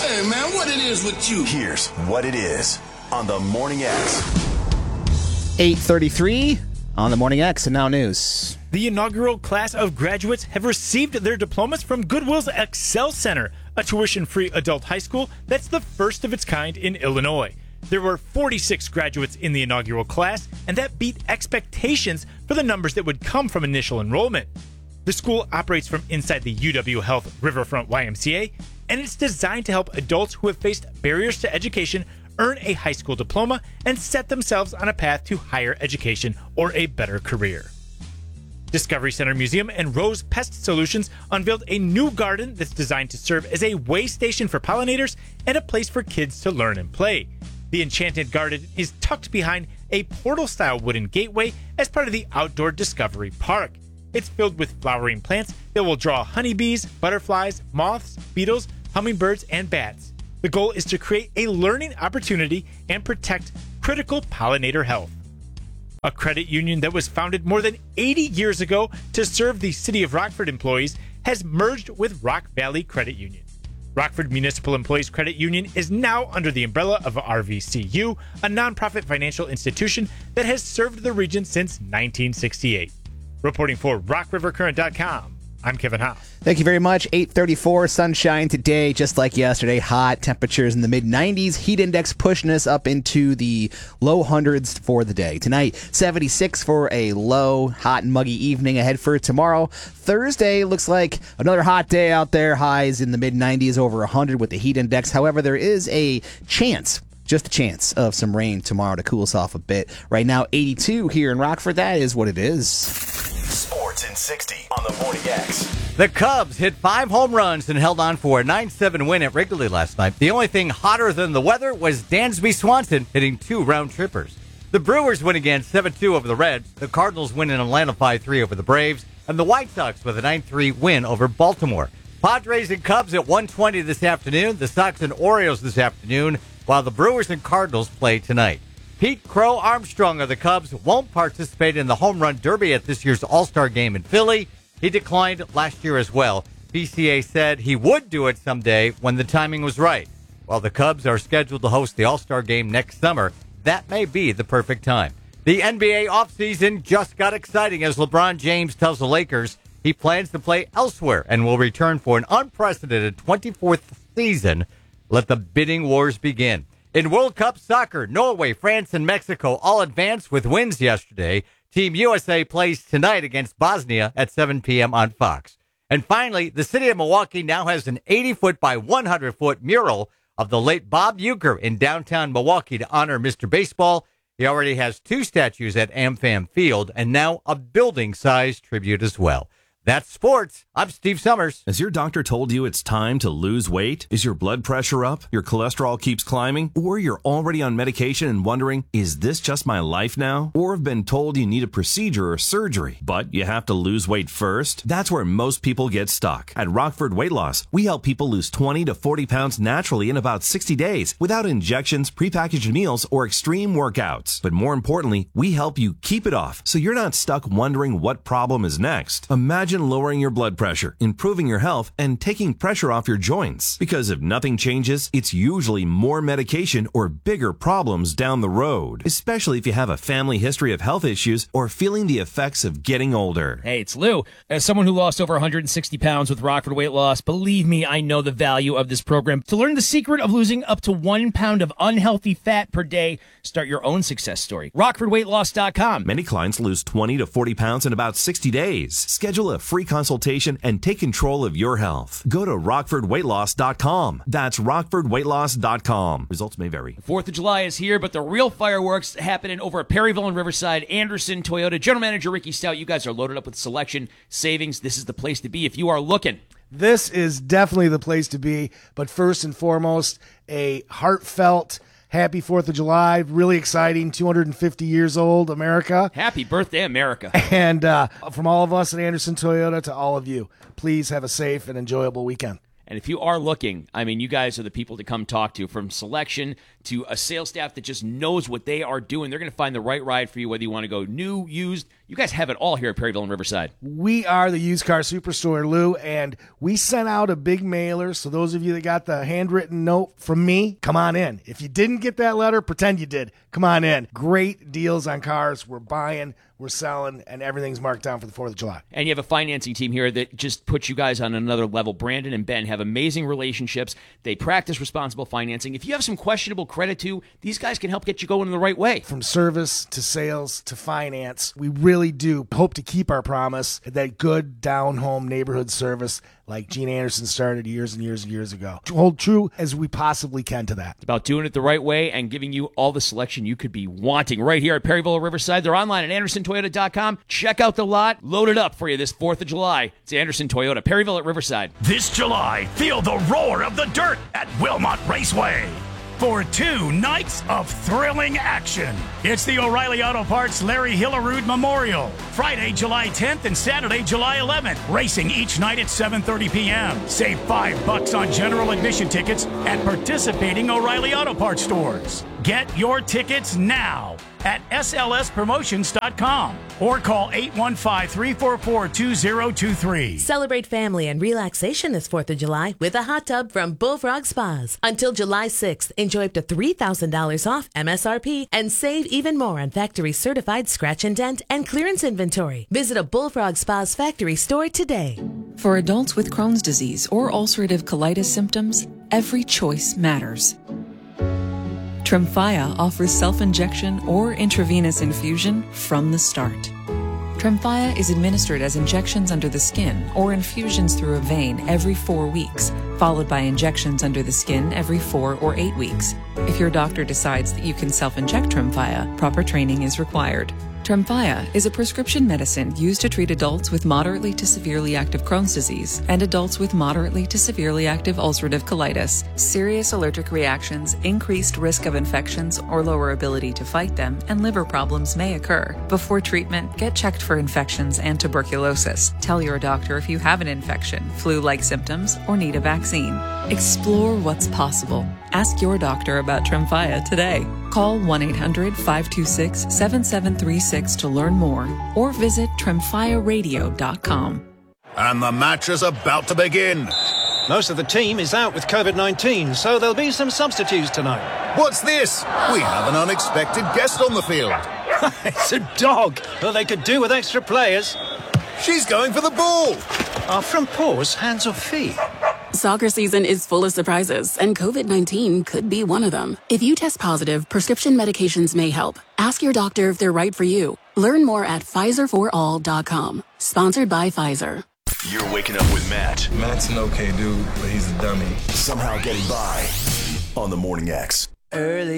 Hey, man, what it is with you? Here's what it is on the Morning X. 8:33 on the Morning X, and now news. The inaugural class of graduates have received their diplomas from Goodwill's Excel Center, a tuition-free adult high school that's the first of its kind in Illinois. There were 46 graduates in the inaugural class, and that beat expectations for the numbers that would come from initial enrollment. The school operates from inside the UW Health Riverfront YMCA, and it's designed to help adults who have faced barriers to education earn a high school diploma and set themselves on a path to higher education or a better career. Discovery Center Museum and Rose Pest Solutions unveiled a new garden that's designed to serve as a way station for pollinators and a place for kids to learn and play. The Enchanted Garden is tucked behind a portal-style wooden gateway as part of the Outdoor Discovery Park. It's filled with flowering plants that will draw honeybees, butterflies, moths, beetles, hummingbirds, and bats. The goal is to create a learning opportunity and protect critical pollinator health. A credit union that was founded more than 80 years ago to serve the City of Rockford employees has merged with Rock Valley Credit Union. Rockford Municipal Employees Credit Union is now under the umbrella of RVCU, a nonprofit financial institution that has served the region since 1968. Reporting for RockRiverCurrent.com, I'm Kevin Hoff. Thank you very much. 8:34, sunshine today, just like yesterday. Hot temperatures in the mid-90s. Heat index pushing us up into the low hundreds for the day. Tonight, 76 for a low, hot and muggy evening ahead for tomorrow. Thursday looks like another hot day out there. Highs in the mid-90s, over 100 with the heat index. However, there is a chance, just a chance, of some rain tomorrow to cool us off a bit. Right now, 82 here in Rockford. That is what it is. Sports in 60 on the Morning X. The Cubs hit 5 home runs and held on for a 9-7 win at Wrigley last night. The only thing hotter than the weather was Dansby Swanson hitting 2 round trippers. The Brewers win again 7-2 over the Reds. The Cardinals win in Atlanta 5-3 over the Braves. And the White Sox with a 9-3 win over Baltimore. Padres and Cubs at 1:20 this afternoon. The Sox and Orioles this afternoon, while the Brewers and Cardinals play tonight. Pete Crow Armstrong of the Cubs won't participate in the home run derby at this year's All-Star game in Philly. He declined last year as well. PCA said he would do it someday when the timing was right. While the Cubs are scheduled to host the All-Star game next summer, that may be the perfect time. The NBA offseason just got exciting as LeBron James tells the Lakers he plans to play elsewhere and will return for an unprecedented 24th season. Let the bidding wars begin. In World Cup soccer, Norway, France, and Mexico all advanced with wins yesterday. Team USA plays tonight against Bosnia at 7 p.m. on Fox. And finally, the city of Milwaukee now has an 80-foot by 100-foot mural of the late Bob Uecker in downtown Milwaukee to honor Mr. Baseball. He already has 2 statues at AmFam Field and now a building-sized tribute as well. That's sports. I'm Steve Summers. Has your doctor told you it's time to lose weight? Is your blood pressure up? Your cholesterol keeps climbing? Or you're already on medication and wondering, is this just my life now? Or have been told you need a procedure or surgery, but you have to lose weight first? That's where most people get stuck. At Rockford Weight Loss, we help people lose 20 to 40 pounds naturally in about 60 days without injections, prepackaged meals, or extreme workouts. But more importantly, we help you keep it off so you're not stuck wondering what problem is next. Imagine lowering your blood pressure, improving your health, and taking pressure off your joints. Because if nothing changes, it's usually more medication or bigger problems down the road, especially if you have a family history of health issues or feeling the effects of getting older. Hey, it's Lou. As someone who lost over 160 pounds with Rockford Weight Loss, believe me, I know the value of this program. To learn the secret of losing up to 1 pound of unhealthy fat per day, start your own success story. RockfordWeightLoss.com. Many clients lose 20 to 40 pounds in about 60 days. Schedule a free consultation and take control of your health. Go to RockfordWeightLoss.com. That's RockfordWeightLoss.com. Results may vary. 4th of July is here, but the real fireworks happening over at Perryville and Riverside. Anderson Toyota. General Manager Ricky Stout, you guys are loaded up with selection, savings. This is the place to be if you are looking. This is definitely the place to be, but first and foremost, a heartfelt happy 4th of July. Really exciting, 250 years old, America. Happy birthday, America. And from all of us at Anderson Toyota to all of you, please have a safe and enjoyable weekend. And if you are looking, I mean, you guys are the people to come talk to, from selection to a sales staff that just knows what they are doing. They're going to find the right ride for you, whether you want to go new, used, You guys have it all here at Perryville and Riverside. We are the used car superstore, Lou, and we sent out a big mailer. So those of you that got the handwritten note from me, come on in. If you didn't get that letter, pretend you did. Come on in. Great deals on cars. We're buying, we're selling, and everything's marked down for the 4th of July. And you have a financing team here that just puts you guys on another level. Brandon and Ben have amazing relationships. They practice responsible financing. If you have some questionable credit too, these guys can help get you going in the right way. From service to sales to finance, we really do hope to keep our promise, that good down-home neighborhood service like Gene Anderson started years and years and years ago. Hold true as we possibly can to that. It's about doing it the right way and giving you all the selection you could be wanting right here at Perryville or Riverside. They're online at AndersonToyota.com. Check out the lot. Load it up for you this 4th of July. It's Anderson Toyota, Perryville at Riverside. This July, feel the roar of the dirt at Wilmot Raceway for 2 nights of thrilling action. It's the O'Reilly Auto Parts Larry Hillerud Memorial, Friday, July 10th and Saturday, July 11th. Racing each night at 7:30 p.m. Save $5 on general admission tickets at participating O'Reilly Auto Parts stores. Get your tickets now at slspromotions.com or call 815-344-2023. Celebrate family and relaxation this 4th of July with a hot tub from Bullfrog Spas. Until July 6th, enjoy up to $3,000 off MSRP and save even more on factory certified scratch and dent and clearance inventory. Visit a Bullfrog Spas factory store today. For adults with Crohn's disease or ulcerative colitis symptoms, every choice matters. Tremfya offers self-injection or intravenous infusion from the start. Tremfya is administered as injections under the skin or infusions through a vein every 4 weeks, followed by injections under the skin every 4 or 8 weeks. If your doctor decides that you can self-inject Tremfya, proper training is required. Tremfya is a prescription medicine used to treat adults with moderately to severely active Crohn's disease and adults with moderately to severely active ulcerative colitis. Serious allergic reactions, increased risk of infections or lower ability to fight them, and liver problems may occur. Before treatment, get checked for infections and tuberculosis. Tell your doctor if you have an infection, flu-like symptoms, or need a vaccine. Explore what's possible. Ask your doctor about Tremfya today. Call 1-800-526-7736 to learn more or visit tremfyaradio.com. And the match is about to begin. Most of the team is out with COVID-19, so there'll be some substitutes tonight. What's this? We have an unexpected guest on the field. It's a dog. Well, they could do with extra players. She's going for the ball. Are front paws hands or feet? Soccer season is full of surprises, and COVID-19 could be one of them. If you test positive, prescription medications may help. Ask your doctor if they're right for you. Learn more at PfizerForAll.com. Sponsored by Pfizer. You're waking up with Matt. Matt's an okay dude, but he's a dummy. Somehow getting by on the Morning X. Early